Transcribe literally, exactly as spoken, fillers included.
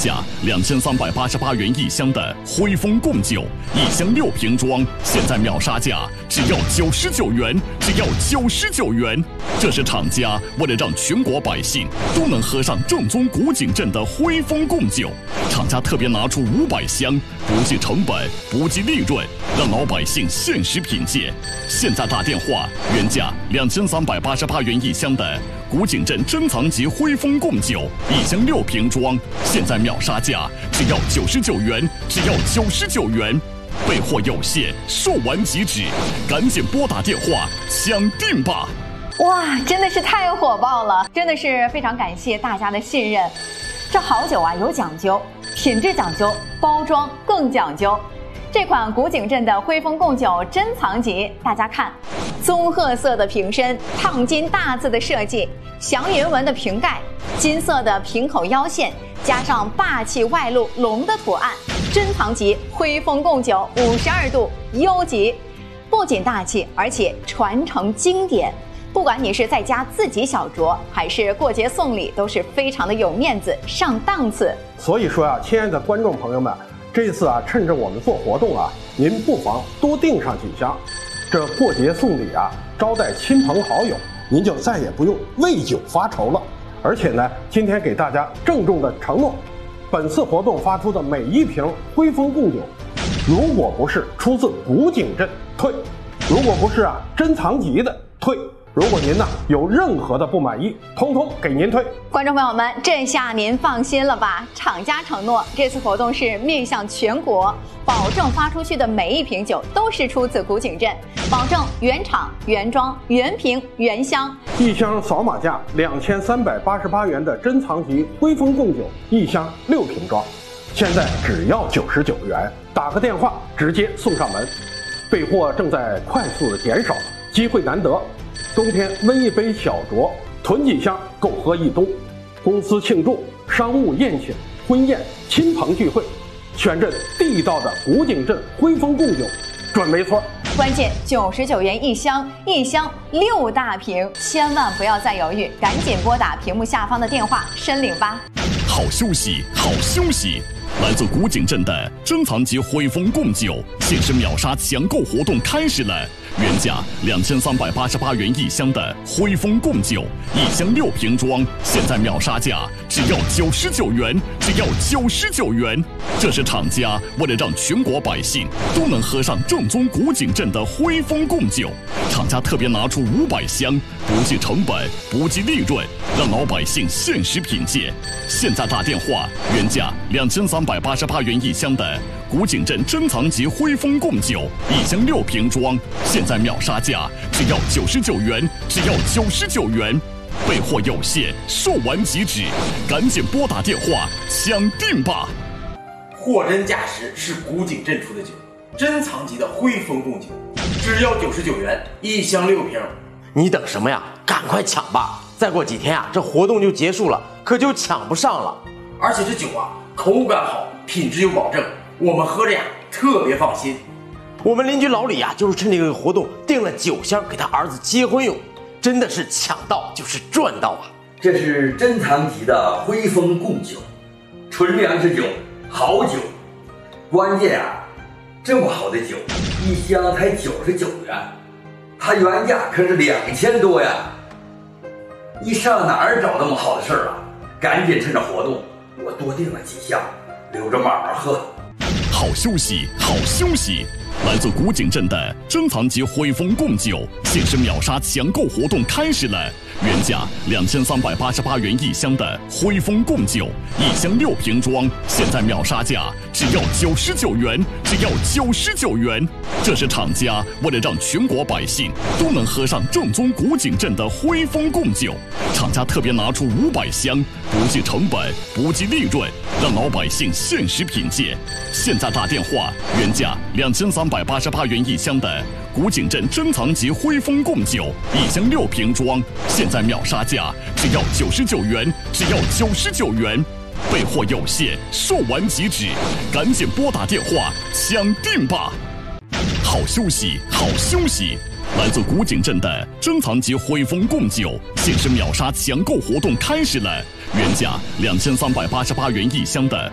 价两千三百八十八元一箱的汇丰贡酒，一箱六瓶装，现在秒杀价只要九十九元，只要九十九元。这是厂家为了让全国百姓都能喝上正宗古井镇的汇丰贡酒，厂家特别拿出五百箱，不计成本，不计利润，让老百姓限时品鉴。现在打电话，原价两千三百八十八元一箱的古井镇珍藏级汇丰贡酒，一箱六瓶装，现在秒杀价只要九十九元，只要九十九元。备货有限，售完即止，赶紧拨打电话抢订吧！ 哇，真的是太火爆了，真的是非常感谢大家的信任。这好酒啊有讲究，品质讲究，包装更讲究。这款古井镇的汇丰贡酒珍藏级，大家看，棕褐色的瓶身，烫金大字的设计，祥云纹的瓶盖，金色的瓶口腰线，加上霸气外露龙的图案，珍藏级汇丰贡酒五十二度优级，不仅大气，而且传承经典。不管你是在家自己小酌，还是过节送礼，都是非常的有面子，上档次。 所以说啊，亲爱的观众朋友们，这次啊，趁着我们做活动啊，您不妨多订上几箱，这过节送礼啊，招待亲朋好友，您就再也不用为酒发愁了。而且呢，今天给大家郑重的承诺，本次活动发出的每一瓶汇丰贡酒，如果不是出自古井镇退，如果不是啊珍藏级的退。如果您呢有任何的不满意，通通给您退。 观众朋友们，这下您放心了吧？厂家承诺，这次活动是面向全国，保证发出去的每一瓶酒都是出自古井镇，保证原厂、原装、原瓶、原箱。 一箱扫码价两千三百八十八元的珍藏级汇丰贡酒，一箱六瓶装，现在只要九十九元，打个电话直接送上门。备货正在快速的减少，机会难得。冬天温一杯小酌，囤几箱够喝一冬。公司庆祝、商务宴请、婚宴、亲朋聚会，选这地道的古井镇汇丰贡酒，准没错。 关键九十九元一箱，一箱六大瓶，千万不要再犹豫，赶紧拨打屏幕下方的电话申领吧。 好休息，好休息！来自古井镇的珍藏级汇丰贡酒限时秒杀抢购活动开始了。原价两千三百八十八元一箱的汇丰贡酒，一箱六瓶装，现在秒杀价只要九十九元，只要九十九元。这是厂家为了让全国百姓都能喝上正宗古井镇的汇丰贡酒，厂家特别拿出五百箱，不计成本，不计利润，让老百姓限时品鉴。现在打电话，原价两千三百八十八元一箱的古井镇珍藏级汇丰贡酒，一箱六瓶装，现在秒杀价只要九十九元，只要九十九元。备货有限，售完即止，赶紧拨打电话抢订吧！ 货真价实是古井镇出的酒，珍藏级的汇丰贡酒，只要九十九元，一箱六瓶。 你等什么呀？赶快抢吧！再过几天啊，这活动就结束了，可就抢不上了。 而且这酒啊，口感好，品质有保证，我们喝着呀特别放心。 我们邻居老李呀、啊，就是趁这个活动订了酒箱给他儿子结婚用，真的是抢到就是赚到啊！ 这是珍藏级的汇丰贡酒，纯粮食酒，好酒。关键啊，这么好的酒，一箱才九十九元，它原价可是两千多呀！你上哪儿找那么好的事儿啊？赶紧趁着活动，我多订了几箱，留着慢慢喝。 好休息，好休息！来自古井镇的珍藏级汇丰贡酒限时秒杀抢购活动开始了。原价两千三百八十八元一箱的汇丰贡酒，一箱六瓶装，现在秒杀价只要九十九元，只要九十九元。这是厂家为了让全国百姓都能喝上正宗古井镇的汇丰贡酒，厂家特别拿出五百箱，不计成本，不计利润，让老百姓限时品鉴。现在打电话，原价两千三百八十八元一箱的古井镇珍藏级汇丰贡酒，一箱六瓶装，现在秒杀价只要九十九元，只要九十九元。备货有限，售完即止，赶紧拨打电话抢订吧！好休息，好休息！来自古井镇的珍藏级汇丰贡酒限时秒杀抢购活动开始了。原价两千三百八十八元一箱的